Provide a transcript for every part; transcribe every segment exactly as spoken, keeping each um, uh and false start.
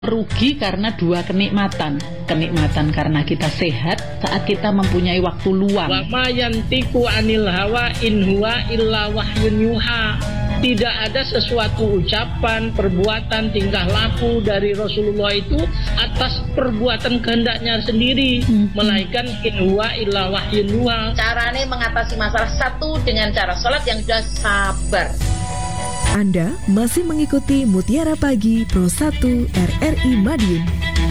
Rugi karena dua kenikmatan. Kenikmatan karena kita sehat saat kita mempunyai waktu luang. Wa ma yantiqu anil hawa in huwa illa wahyun yuha. Tidak ada sesuatu ucapan, perbuatan, tingkah laku dari Rasulullah itu atas perbuatan kehendaknya sendiri, hmm. melainkan in huwa illa wahyun yuha. Caranya mengatasi masalah satu dengan cara sholat yang sudah sabar. Anda masih mengikuti Mutiara Pagi Pro satu R R I Madiun.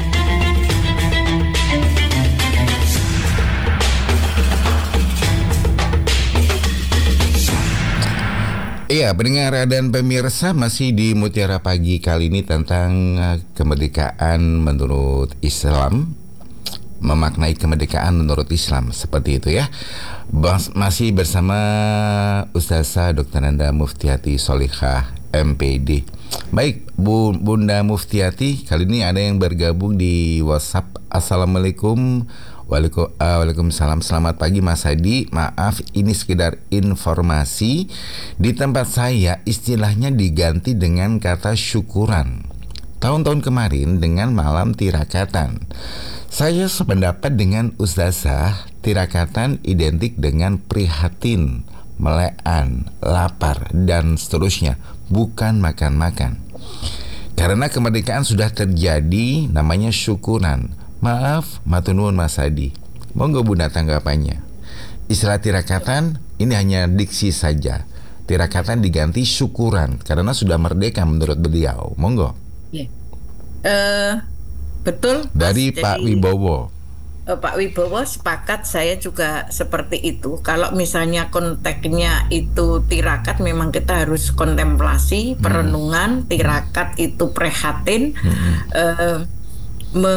Iya, pendengar dan pemirsa, masih di Mutiara Pagi kali ini tentang kemerdekaan menurut Islam. Memaknai kemerdekaan menurut Islam, seperti itu ya. Masih bersama Ustazah Doktor Nanda Muftiati Sholihah M P D. Baik, Bu Bunda Muftiati, kali ini ada yang bergabung di WhatsApp. Assalamualaikum. Waalaikum, uh, Waalaikumsalam. Selamat pagi Mas Hadi. Maaf, ini sekedar informasi. Di tempat saya istilahnya diganti dengan kata syukuran. Tahun-tahun kemarin dengan malam tirakatan. Saya sependapat dengan Ustazah, tirakatan identik dengan prihatin, melean, lapar, dan seterusnya, bukan makan-makan. Karena kemerdekaan sudah terjadi, namanya syukuran. Maaf, matur nuwun Mas Hadi. Monggo Bunda tanggapannya. Istilah tirakatan ini hanya diksi saja. Tirakatan diganti syukuran karena sudah merdeka menurut beliau. Monggo. Yeah. Uh, betul. Dari Mas, Pak jadi, Wibowo. Uh, Pak Wibowo sepakat, saya juga seperti itu. Kalau misalnya konteksnya itu tirakat, memang kita harus kontemplasi, hmm. perenungan. Tirakat itu prihatin, hmm. uh, me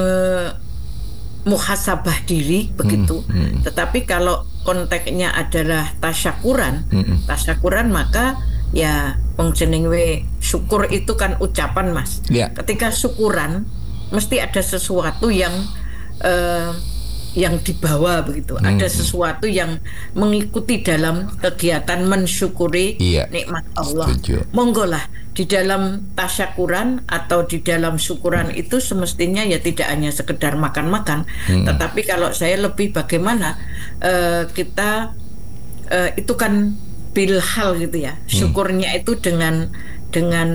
muhasabah diri begitu. Hmm, hmm. Tetapi kalau konteksnya adalah tasyakuran, hmm. tasyakuran maka ya wong jeneng we syukur itu kan ucapan Mas. Yeah. Ketika syukuran mesti ada sesuatu yang uh, yang dibawa begitu. Hmm. Ada sesuatu yang mengikuti dalam kegiatan mensyukuri yeah. nikmat Allah. Monggo lah di dalam tasyakuran atau di dalam syukuran itu semestinya ya tidak hanya sekedar makan-makan, hmm. tetapi kalau saya lebih bagaimana uh, kita uh, itu kan bilhal gitu ya, syukurnya hmm. itu dengan dengan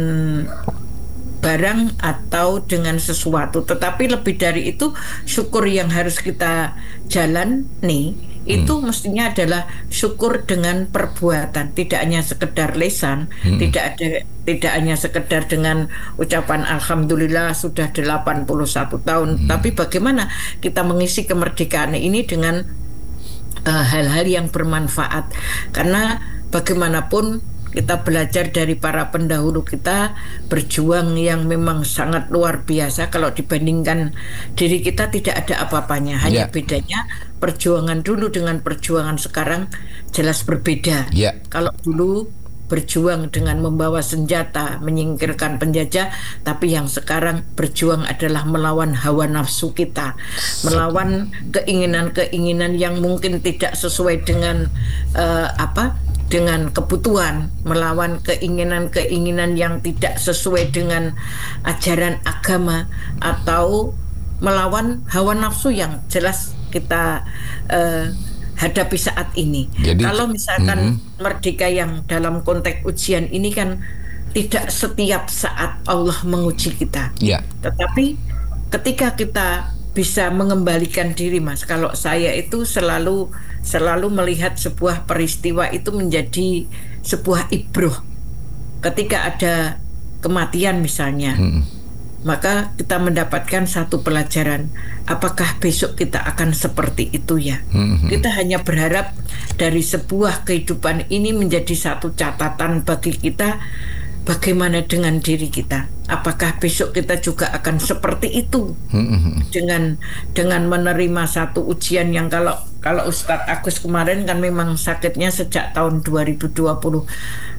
barang atau dengan sesuatu, tetapi lebih dari itu syukur yang harus kita jalan nih itu hmm. mestinya adalah syukur dengan perbuatan, tidak hanya sekedar lisan, hmm. tidak ada tidak hanya sekedar dengan ucapan alhamdulillah sudah delapan puluh satu tahun, hmm. tapi bagaimana kita mengisi kemerdekaan ini dengan uh, hal-hal yang bermanfaat, karena bagaimanapun kita belajar dari para pendahulu kita berjuang yang memang sangat luar biasa. Kalau dibandingkan diri kita tidak ada apa-apanya, hanya yeah. bedanya perjuangan dulu dengan perjuangan sekarang jelas berbeda. Yeah. Kalau dulu berjuang dengan membawa senjata menyingkirkan penjajah, tapi yang sekarang berjuang adalah melawan hawa nafsu kita, melawan keinginan-keinginan yang mungkin tidak sesuai dengan uh, apa dengan kebutuhan, melawan keinginan-keinginan yang tidak sesuai dengan ajaran agama, atau melawan hawa nafsu yang jelas kita uh, hadapi saat ini. Jadi, kalau misalkan mm-hmm. merdeka yang dalam konteks ujian ini kan tidak setiap saat Allah menguji kita, yeah. tetapi ketika kita bisa mengembalikan diri Mas, kalau saya itu selalu selalu melihat sebuah peristiwa itu menjadi sebuah ibroh. Ketika ada kematian misalnya, hmm. maka kita mendapatkan satu pelajaran. Apakah besok kita akan seperti itu ya? Hmm. Kita hanya berharap dari sebuah kehidupan ini menjadi satu catatan bagi kita. Bagaimana dengan diri kita? Apakah besok kita juga akan seperti itu? Mm-hmm. Dengan dengan menerima satu ujian yang kalau kalau Ustadz Agus kemarin kan memang sakitnya sejak tahun dua ribu dua puluh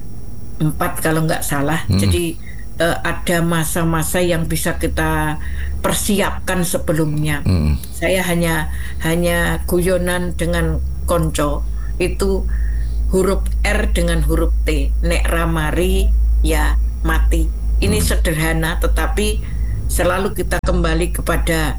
empat kalau nggak salah. Mm-hmm. Jadi uh, ada masa-masa yang bisa kita persiapkan sebelumnya. Mm-hmm. Saya hanya hanya guyonan dengan konco itu huruf R dengan huruf T. Nek ramari ya mati. Ini hmm. sederhana, tetapi selalu kita kembali kepada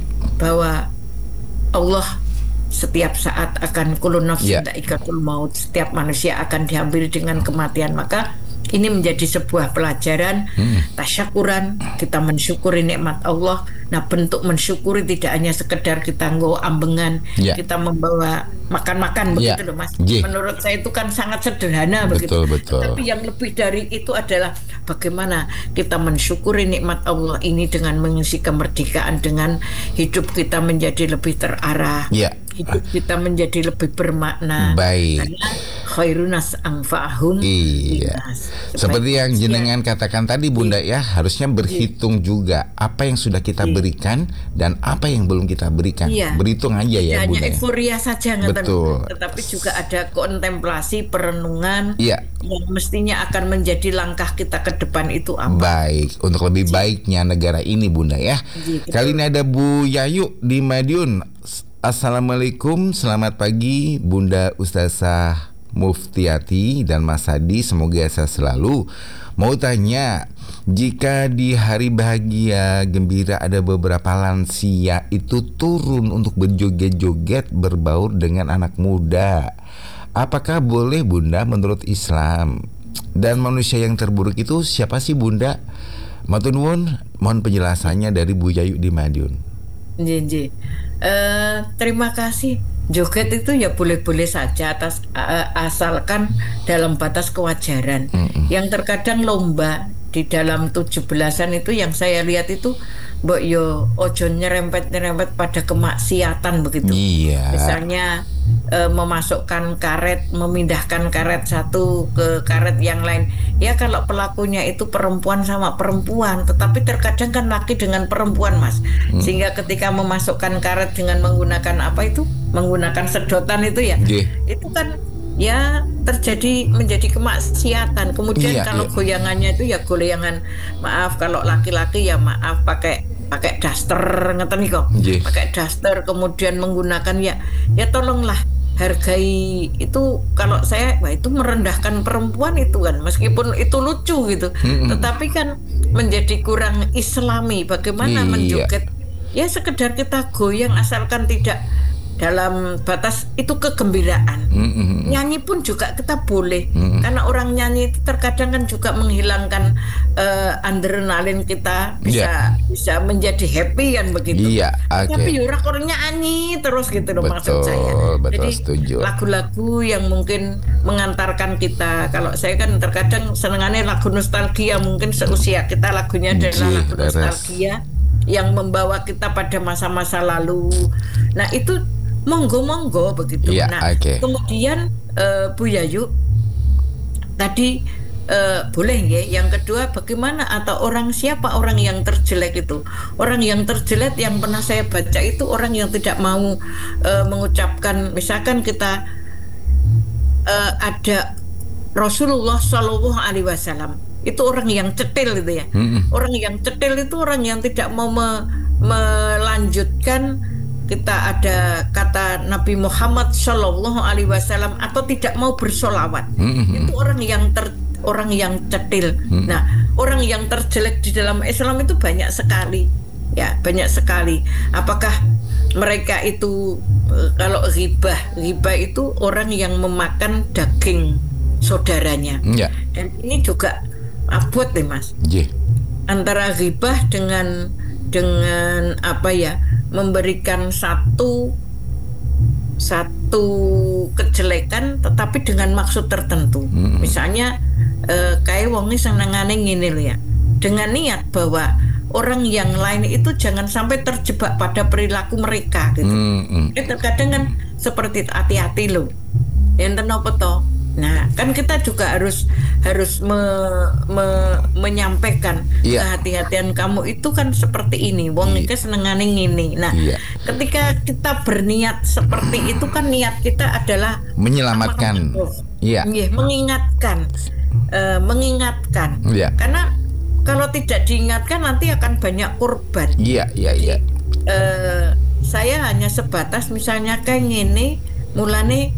bahwa Allah setiap saat akan kullu nafsin dha'iqatul maut, setiap manusia akan dihampiri dengan kematian. Maka ini menjadi sebuah pelajaran, hmm. tasyakuran, kita mensyukuri nikmat Allah. Nah, bentuk mensyukuri tidak hanya sekedar kita nggo ambengan, yeah. kita membawa makan-makan begitu yeah. loh Mas. Yeah. Menurut saya itu kan sangat sederhana begitu. Betul, betul. Tapi yang lebih dari itu adalah bagaimana kita mensyukuri nikmat Allah ini dengan mengisi kemerdekaan, dengan hidup kita menjadi lebih terarah. Yeah. Hidup kita menjadi lebih bermakna. Baik. Karena khairunas anfa'ahum. Iya. Seperti yang jenengan katakan tadi Bunda ya, harusnya berhitung iya. juga apa yang sudah kita iya. berikan dan apa yang belum kita berikan. Iya. Berhitung aja ya hanya Bunda. Hanya euforia saja, betul. Tetapi juga ada kontemplasi, perenungan iya. yang mestinya akan menjadi langkah kita ke depan itu apa. Baik, untuk lebih baiknya negara ini Bunda ya. Iya, kali ini ada Bu Yayu di Madiun. Assalamualaikum, selamat pagi Bunda Ustazah Muftiati dan Mas Hadi, semoga sehat selalu. Mau tanya, jika di hari bahagia gembira ada beberapa lansia itu turun untuk berjoget-joget berbaur dengan anak muda, apakah boleh Bunda menurut Islam? Dan manusia yang terburuk itu siapa sih Bunda? Matur nuwun, mohon penjelasannya dari Bu Yayu di Madiun. Jiji. Uh, terima kasih. Joget itu ya boleh-boleh saja atas uh, asalkan dalam batas kewajaran. Mm-mm. Yang terkadang lomba di dalam tujuh belasan itu yang saya lihat itu mbok yo ojo nyerempet-nyerempet pada kemaksiatan begitu. Iya. Misalnya e, memasukkan karet, memindahkan karet satu ke karet yang lain. Ya kalau pelakunya itu perempuan sama perempuan, tetapi terkadang kan laki dengan perempuan Mas. Hmm. Sehingga ketika memasukkan karet dengan menggunakan apa itu? Menggunakan sedotan itu ya. Yeah. Itu kan ya terjadi menjadi kemaksiatan. Kemudian iya, kalau iya. goyangannya itu ya goyangan, maaf kalau laki-laki ya maaf pakai pakai daster ngeten nih kok. Yeah. Pakai daster kemudian menggunakan ya ya tolonglah hargai itu. Kalau saya wah itu merendahkan perempuan itu kan, meskipun itu lucu gitu. Mm-hmm. Tetapi kan menjadi kurang islami. Bagaimana yeah. menjoget? Ya sekedar kita goyang asalkan tidak dalam batas itu kegembiraan. Mm-hmm. Nyanyi pun juga kita boleh, mm-hmm. karena orang nyanyi itu terkadang kan juga menghilangkan uh, adrenalin kita, bisa yeah. bisa menjadi happy kan begitu. Iya. Yeah, okay. Tapi orang orang nyanyi terus gitu loh, betul, maksud saya. Betul, jadi setuju. Lagu-lagu yang mungkin mengantarkan kita. Kalau saya kan terkadang senengannya lagu nostalgia, mungkin seusia kita lagunya adalah lagu nostalgia yang membawa kita pada masa-masa lalu. Nah itu monggo-monggo begitu. Ya, nah, okay. kemudian uh, Bu Yayu tadi uh, boleh ya. Yang kedua, bagaimana atau orang siapa orang yang terjelek itu? Orang yang terjelek yang pernah saya baca itu orang yang tidak mau uh, mengucapkan, misalkan kita uh, ada Rasulullah Shallallahu Alaihi Wasallam, itu orang yang cetil gitu ya. Mm-hmm. Orang yang cetil itu orang yang tidak mau me- melanjutkan. Kita ada kata Nabi Muhammad Shallallahu Alaihi Wasallam atau tidak mau bersolawat. Mm-hmm. Itu orang yang ter, orang yang cetil. Mm-hmm. Nah, orang yang terjelek di dalam Islam itu banyak sekali, ya banyak sekali. Apakah mereka itu kalau ghibah, ghibah itu orang yang memakan daging saudaranya. Yeah. Dan ini juga abot deh Mas. Yeah. Antara ghibah dengan dengan apa ya? Memberikan satu satu kejelekan tetapi dengan maksud tertentu. Mm-hmm. Misalnya eh, kayak wonge senengane ngene lho ya. Dengan niat bahwa orang yang lain itu jangan sampai terjebak pada perilaku mereka gitu. Mm-hmm. Eh, terkadang kan seperti itu, hati-hati loh. Enten apa toh? Nah, kan kita juga harus harus me, me, menyampaikan yeah. kehati-hatian kamu itu kan seperti ini. Wong iki yeah. senengane ngene. Nah, yeah. ketika kita berniat seperti itu kan niat kita adalah menyelamatkan. Iya. Yeah. Yeah, mengingatkan. Uh, mengingatkan. Yeah. Karena kalau tidak diingatkan nanti akan banyak korban. Iya, iya, iya. Saya hanya sebatas misalnya kayak ngene, mulane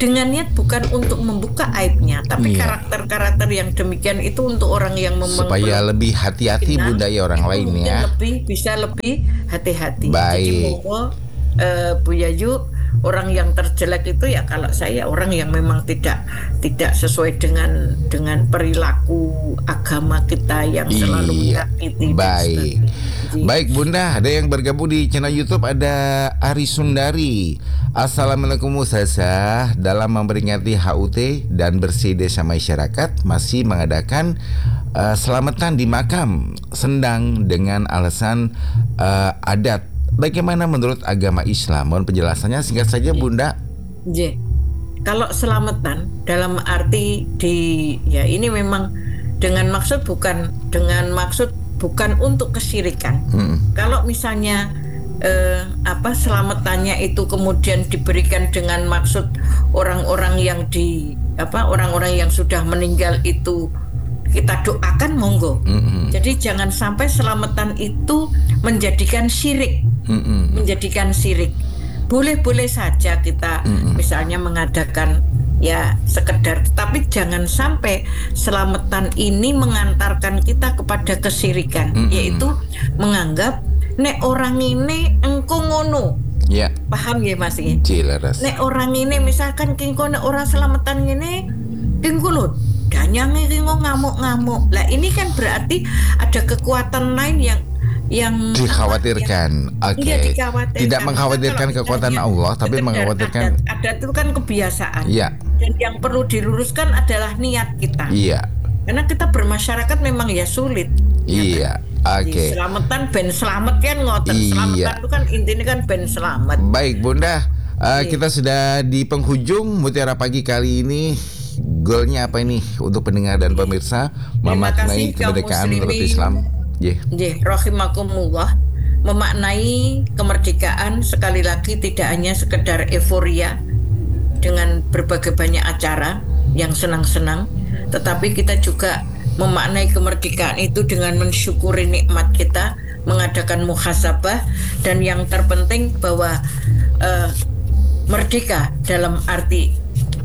dengan niat bukan untuk membuka aibnya, tapi Iya. karakter-karakter yang demikian itu untuk orang yang memang Supaya belum lebih hati-hati kenal, Bunda ya orang itu lain mungkin ya. lebih bisa lebih hati-hati. Jadi Baik. monggo eh, Bu Yayu, orang yang terjelek itu ya kalau saya orang yang memang tidak tidak sesuai dengan dengan perilaku agama kita yang selalu Iya. menyakiti. dan Baik. sebagainya. Baik Bunda, ada yang bergabung di channel YouTube, ada Ari Sundari. Assalamualaikum Ustazah. Dalam memperingati H U T dan bersih desa masyarakat masih mengadakan uh, selamatan di makam Sendang dengan alasan uh, adat. Bagaimana menurut agama Islam? Mohon penjelasannya singkat saja Bunda. J. Kalau selamatan dalam arti di ya ini memang dengan maksud bukan dengan maksud bukan untuk kesyirikan. Hmm. Kalau misalnya eh, apa selamatannya itu kemudian diberikan dengan maksud orang-orang yang di apa orang-orang yang sudah meninggal itu kita doakan, monggo. Mm-mm. Jadi jangan sampai selamatan itu menjadikan syirik. Mm-mm. menjadikan syirik. Boleh-boleh saja kita Mm-mm. misalnya mengadakan ya sekedar, tapi jangan sampai selamatan ini mengantarkan kita kepada kesyirikan. Mm-mm. Yaitu menganggap nek orang ini engko ngono. Ya, Paham ya Mas ini? jelas. Nek orang ini misalkan kingko nek orang selamatan ini kingko lho danyange kingko ngamuk-ngamuk. Lah ini kan berarti ada kekuatan lain yang yang Dikhawatirkan. apa, Oke. yang- iya, dikhawatirkan. Tidak mengkhawatirkan Kalau kekuatan misalnya Allah, tapi sekedar mengkhawatirkan. adat, adat itu kan kebiasaan. Iya. Dan yang perlu diluruskan adalah niat kita. Iya. Karena kita bermasyarakat memang ya sulit. Iya. Jadi Oke. selamatan ben selamat kan ngoten. Iya. Selamatan itu kan intinya kan ben selamat. Baik Bunda, uh, Iya. kita sudah di penghujung Mutiara Pagi kali ini. Goalnya apa ini untuk pendengar dan pemirsa memaknai kasih kaum kemerdekaan menurut muslimin. Islam? Yeah. Nggih, rahimakumullah. Memaknai kemerdekaan sekali lagi tidak hanya sekedar euforia dengan berbagai banyak acara yang senang-senang, tetapi kita juga memaknai kemerdekaan itu dengan mensyukuri nikmat kita, mengadakan muhasabah, dan yang terpenting bahwa eh, merdeka dalam arti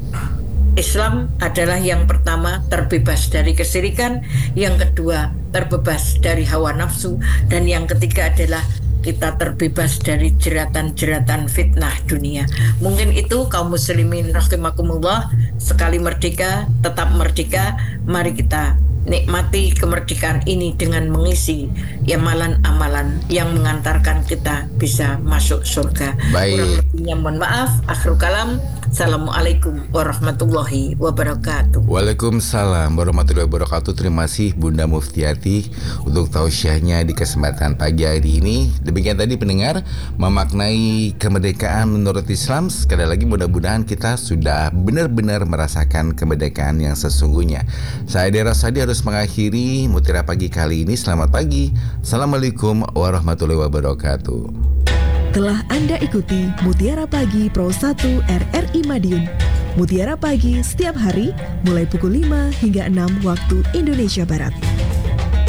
Islam adalah yang pertama terbebas dari kesyirikan, yang kedua terbebas dari hawa nafsu, dan yang ketiga adalah kita terbebas dari jeratan-jeratan fitnah dunia. Mungkin itu kaum muslimin rahimakumullah, sekali merdeka tetap merdeka. Mari kita nikmati kemerdekaan ini dengan mengisi amalan-amalan yang mengantarkan kita bisa masuk surga. Baik. Kurang lebihnya mohon maaf. Akhirul kalam. Assalamualaikum warahmatullahi wabarakatuh. Waalaikumsalam warahmatullahi wabarakatuh. Terima kasih Bunda Muftiati untuk tausiahnya di kesempatan pagi hari ini. Demikian tadi pendengar memaknai kemerdekaan menurut Islam. Sekali lagi mudah-mudahan kita sudah benar-benar merasakan kemerdekaan yang sesungguhnya. Saya Dera Sadi harus mengakhiri Mutiara Pagi kali ini. Selamat pagi. Assalamualaikum warahmatullahi wabarakatuh. Telah Anda ikuti Mutiara Pagi Pro satu R R I Madiun. Mutiara Pagi setiap hari mulai pukul lima hingga enam waktu Indonesia Barat.